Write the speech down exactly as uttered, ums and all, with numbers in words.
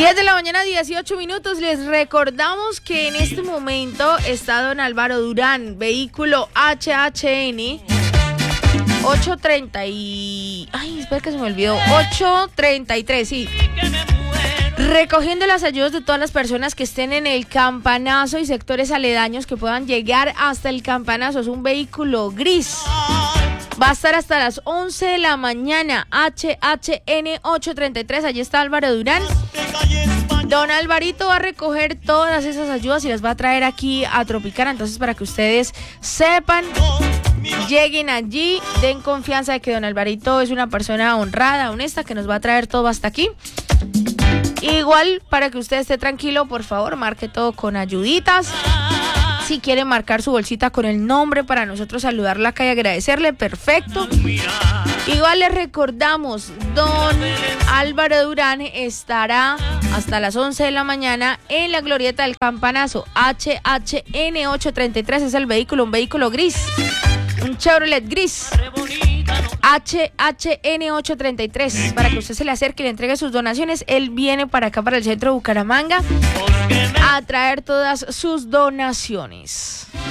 diez de la mañana, dieciocho minutos. Les recordamos que en este momento está don Álvaro Durán, vehículo H H N ochocientos treinta y... Ay, espera que se me olvidó. ochocientos treinta y tres, sí. Recogiendo las ayudas de todas las personas que estén en el Campanazo y sectores aledaños que puedan llegar hasta el Campanazo. Es un vehículo gris. Va a estar hasta las once de la mañana. H H N ochocientos treinta y tres. Allí está Álvaro Durán. Don Alvarito va a recoger todas esas ayudas y las va a traer aquí a Tropicana. Entonces, para que ustedes sepan, lleguen allí, den confianza de que don Alvarito es una persona honrada, honesta, que nos va a traer todo hasta aquí. Igual, para que usted esté tranquilo, por favor, marque todo con ayuditas. Si quiere marcar su bolsita con el nombre para nosotros saludarla acá y agradecerle, perfecto. Igual les recordamos, don Álvaro Durán estará hasta las once de la mañana en la glorieta del Campanazo. H H N ochocientos treinta y tres es el vehículo, un vehículo gris, un Chevrolet gris. H H N ochocientos treinta y tres, para que usted se le acerque y le entregue sus donaciones. Él viene para acá, para el centro de Bucaramanga, a traer todas sus donaciones.